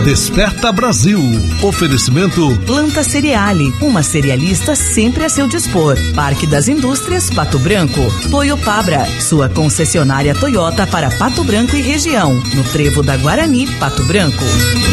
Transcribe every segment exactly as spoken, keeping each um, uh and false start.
Desperta Brasil. Oferecimento Planta Cereale, uma cerealista sempre a seu dispor. Parque das Indústrias, Pato Branco. Toyopabra, sua concessionária Toyota para Pato Branco e região. No Trevo da Guarani, Pato Branco.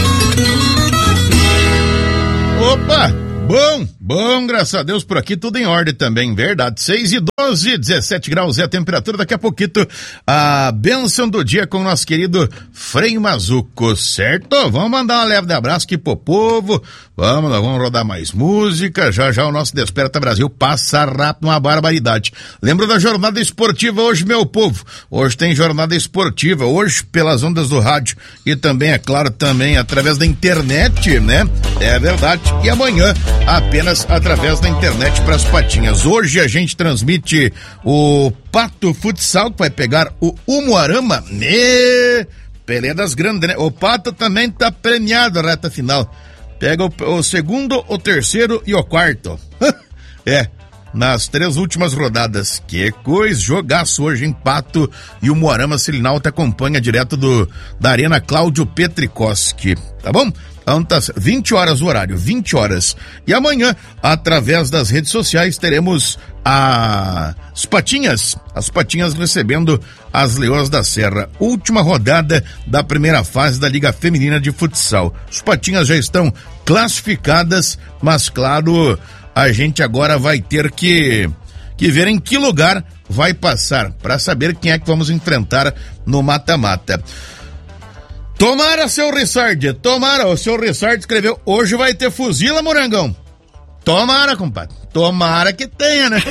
Opa! Bom, bom, graças a Deus, por aqui tudo em ordem também, verdade. seis e doze, dezessete graus é a temperatura, daqui a pouquinho a bênção do dia com o nosso querido Frei Mazuco, certo? Vamos mandar uma leve de abraço aqui pro povo, vamos, nós vamos rodar mais música, já já o nosso Desperta Brasil passa rápido, uma barbaridade. Lembra da jornada esportiva hoje, meu povo? Hoje tem jornada esportiva, hoje pelas ondas do rádio e também, é claro, também através da internet, né? É verdade. E amanhã apenas através da internet para as patinhas. Hoje a gente transmite o Pato Futsal, que vai pegar o Umuarama, né? Pelé das grandes, né? O Pato também tá premiado a reta final. Pega o, o segundo, o terceiro e o quarto. É, nas três últimas rodadas. Que coisa, jogaço hoje em Pato e o Umuarama Silinalta acompanha direto do, da Arena Cláudio Petrikoski, tá bom? Então tá vinte horas o horário, vinte horas. E amanhã, através das redes sociais, teremos a... as patinhas, as patinhas recebendo as Leões da Serra. Última rodada da primeira fase da Liga Feminina de Futsal. As patinhas já estão classificadas, mas claro, a gente agora vai ter que, que ver em que lugar vai passar, para saber quem é que vamos enfrentar no mata-mata. Tomara, seu Rissard, tomara, o seu Rissard escreveu, hoje vai ter fuzila, Morangão. Tomara, compadre, tomara que tenha, né?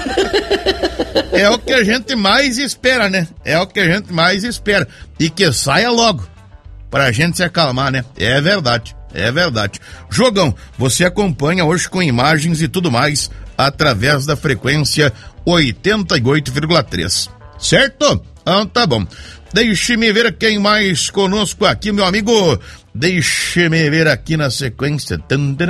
É o que a gente mais espera, né? É o que a gente mais espera. E que saia logo, pra gente se acalmar, né? É verdade, é verdade. Jogão, você acompanha hoje com imagens e tudo mais, através da frequência oitenta e oito vírgula três, certo? Então tá bom. Deixe-me ver quem mais conosco aqui, meu amigo. Deixe-me ver aqui na sequência.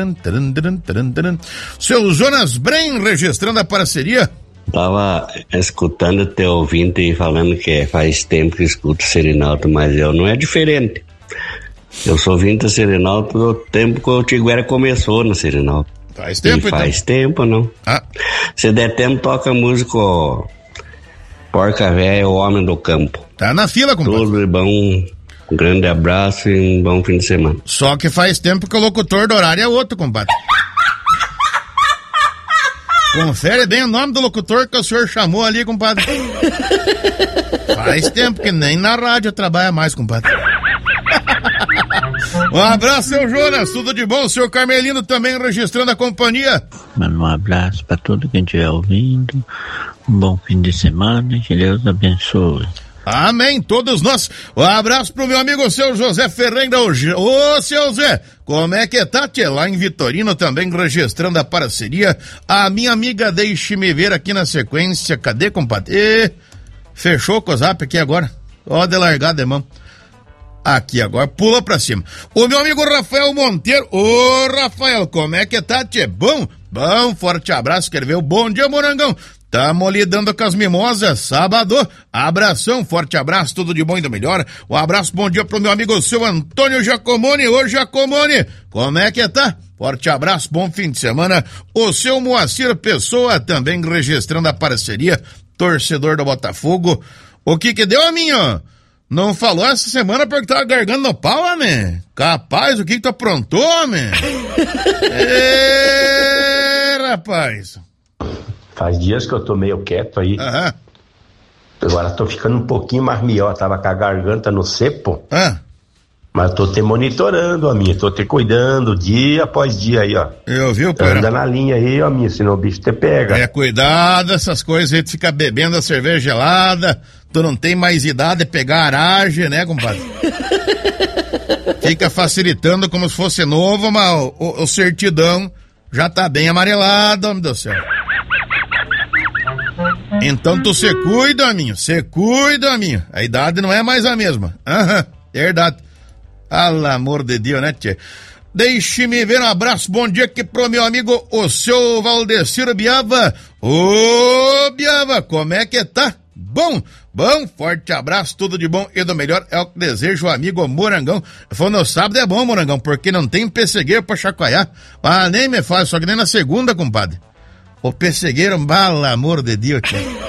Seu Jonas Bren registrando a parceria. Tava escutando teu ouvinte falando que faz tempo que escuto Serenalto, mas eu não é diferente. Eu sou ouvinte do Serenalto do tempo que o Tiguera começou no Serenalto. Faz tempo, e faz então. tempo, não. Ah. Se der tempo, toca música ó, Porca Véia, o Homem do Campo. Tá na fila, compadre. Tudo de bom, um grande abraço e um bom fim de semana. Só que faz tempo que o locutor do horário é outro, compadre. Confere bem o nome do locutor que o senhor chamou ali, compadre. Faz tempo que nem na rádio trabalha mais, compadre. Um abraço, seu Jonas, tudo de bom? O senhor Carmelino também registrando a companhia. Mano, um abraço para todo quem estiver ouvindo. Um bom fim de semana, que Deus abençoe. Amém, todos nós. Um abraço pro meu amigo seu José Ferreira. Ô, seu Zé, como é que tá, tchê? Lá em Vitorino também registrando a parceria. A minha amiga, deixe-me ver aqui na sequência. Cadê, compadre? E... fechou com o zap aqui agora. Ó, de largada, irmão. Aqui agora, pula pra cima. O meu amigo Rafael Monteiro. Ô, Rafael, como é que tá, tchê? Bom? Bom, forte abraço, quer ver o bom dia, Morangão? Tamo lidando com as mimosas, sábado, abração, forte abraço, tudo de bom e do melhor. Um abraço, bom dia pro meu amigo seu Antônio Giacomoni. Ô, Giacomoni, como é que tá? Forte abraço, bom fim de semana. O seu Moacir Pessoa também registrando a parceria, torcedor do Botafogo. O que que deu, aminho? Não falou essa semana porque tava gargando no pau, homem? Capaz, o que que tu aprontou, homem? Ê, rapaz. Faz dias que eu tô meio quieto aí. Aham. Agora tô ficando um pouquinho mais melhor. Tava com a garganta no cepo. Ah. Mas tô te monitorando, a minha. Tô te cuidando dia após dia aí, ó. Eu vi, pô. Anda na linha aí, ó, minha. Senão o bicho te pega. É, cuidado, essas coisas aí. Tu fica bebendo a cerveja gelada. Tu não tem mais idade de pegar aragem, né, compadre? Fica facilitando como se fosse novo, mas o, o, o certidão já tá bem amarelado, homem do céu. Então tu se cuida, aminho, se cuida, aminho. A idade não é mais a mesma. Aham, verdade. Pelo amor de Deus, né, tchê? Deixe-me ver um abraço, bom dia aqui pro meu amigo, o seu Valdeciro Biava. Ô, Biava, como é que tá? Bom, Bom, forte abraço, tudo de bom e do melhor é o que desejo o amigo Morangão. Falou, no sábado é bom, Morangão, porque não tem pessegueiro pra chacoalhar. Ah, nem me faz, só que nem na segunda, compadre. O pessegueiro, bala, amor de Deus.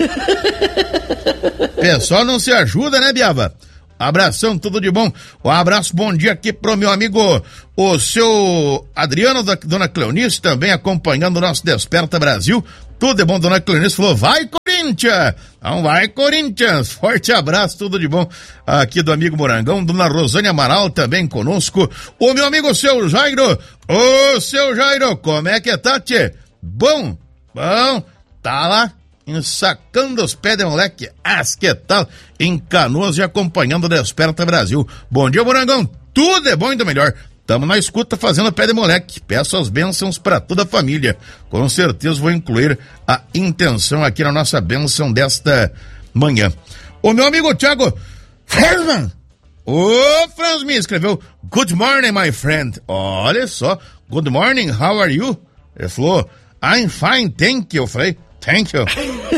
Pessoal não se ajuda, né, Biava? Abração, tudo de bom. Um abraço, bom dia aqui pro meu amigo, o seu Adriano da Dona Cleonice, também acompanhando o nosso Desperta Brasil. Tudo de bom, Dona Cleonice falou, vai Corinthians! Então vai Corinthians! Forte abraço, tudo de bom aqui do amigo Morangão. Dona Rosane Amaral também conosco. O meu amigo, seu Jairo. Ô, seu Jairo, como é que tá, tchê? Bom, bom, tá lá ensacando os pés de moleque, as que tal, em Canoas e acompanhando o Desperta Brasil. Bom dia, Morangão, tudo é bom e do melhor. Tamo na escuta fazendo pé de moleque, peço as bênçãos para toda a família. Com certeza vou incluir a intenção aqui na nossa bênção desta manhã. O meu amigo Thiago Feldman, o Franz me escreveu, good morning, my friend. Olha só, good morning, how are you? Ele falou, I'm fine, thank you. Eu falei, thank you.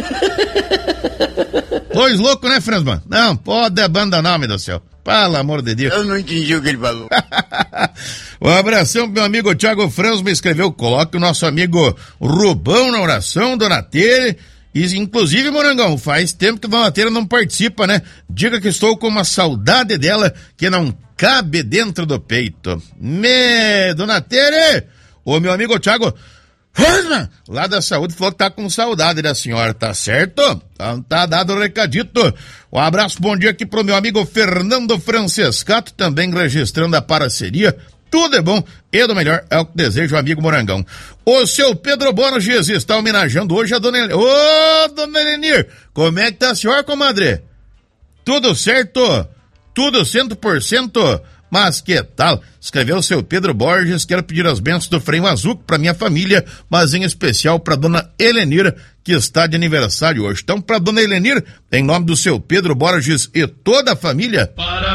Dois loucos, né, Fransman? Não, pode abandonar, meu Deus do céu. Pelo amor de Deus. Eu não entendi o que ele falou. Um abração pro meu amigo Thiago Franz, me escreveu, coloque o nosso amigo Rubão na oração, Dona Tere. E, inclusive, Morangão, faz tempo que a Dona Tere não participa, né? Diga que estou com uma saudade dela que não cabe dentro do peito. Me, Dona Tere, o meu amigo Thiago lá da saúde falou que tá com saudade da senhora, tá certo? Então tá dado o recadito. Um abraço, bom dia aqui pro meu amigo Fernando Francescato, também registrando a parceria. Tudo é bom e do melhor é o que desejo o amigo Morangão. O seu Pedro Borges está homenageando hoje a dona Elenir. Ô, dona Elenir, como é que tá a senhora, comadre? Tudo certo? Tudo cem por cento? Mas que tal? Escreveu o seu Pedro Borges, quero pedir as bênçãos do Freio Azul para minha família, mas em especial para dona Elenir, que está de aniversário hoje. Então, para dona Elenir, em nome do seu Pedro Borges e toda a família, para